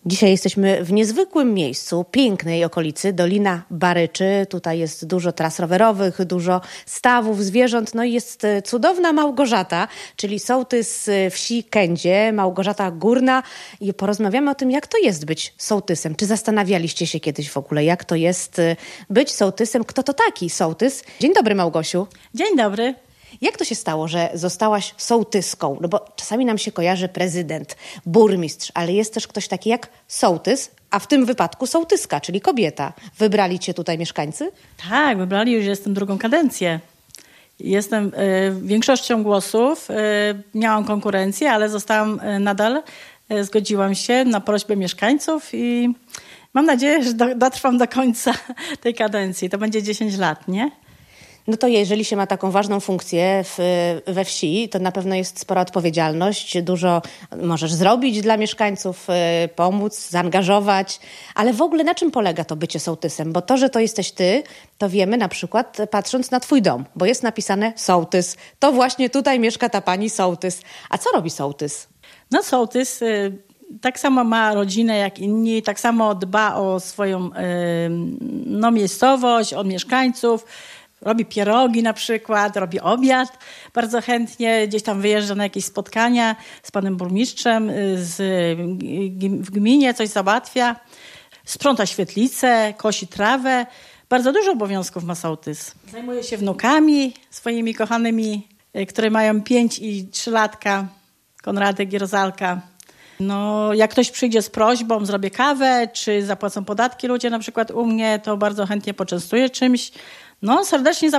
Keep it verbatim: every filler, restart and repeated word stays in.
Dzisiaj jesteśmy w niezwykłym miejscu, pięknej okolicy, Dolina Baryczy. Tutaj jest dużo tras rowerowych, dużo stawów, zwierząt. No i jest cudowna Małgorzata, czyli sołtys wsi Kędzie, Małgorzata Górna. I porozmawiamy o tym, jak to jest być sołtysem. Czy zastanawialiście się kiedyś w ogóle, jak to jest być sołtysem? Kto to taki sołtys? Dzień dobry, Małgosiu. Dzień dobry. Jak to się stało, że zostałaś sołtyską? No bo czasami nam się kojarzy prezydent, burmistrz, ale jest też ktoś taki jak sołtys, a w tym wypadku sołtyska, czyli kobieta. Wybrali cię tutaj mieszkańcy? Tak, wybrali, już jestem drugą kadencję. Jestem y, większością głosów, y, miałam konkurencję, ale zostałam y, nadal, y, zgodziłam się na prośbę mieszkańców i mam nadzieję, że do, dotrwam do końca tej kadencji. To będzie dziesięć lat, nie? No to jeżeli się ma taką ważną funkcję w, we wsi, to na pewno jest spora odpowiedzialność. Dużo możesz zrobić dla mieszkańców, pomóc, zaangażować. Ale w ogóle na czym polega to bycie sołtysem? Bo to, że to jesteś ty, to wiemy na przykład patrząc na twój dom, bo jest napisane sołtys. To właśnie tutaj mieszka ta pani sołtys. A co robi sołtys? No sołtys y, tak samo ma rodzinę jak inni, tak samo dba o swoją y, no, miejscowość, o mieszkańców. Robi pierogi na przykład, robi obiad bardzo chętnie, gdzieś tam wyjeżdża na jakieś spotkania z panem burmistrzem z, w gminie, coś załatwia. Sprząta świetlicę, kosi trawę. Bardzo dużo obowiązków ma sołtys. Zajmuje się wnukami swoimi kochanymi, które mają pięć i trzy latka, Konradek i Rozalka. No, jak ktoś przyjdzie z prośbą, zrobię kawę, czy zapłacą podatki ludzie na przykład u mnie, to bardzo chętnie poczęstuję czymś. No, serdecznie zapraszam.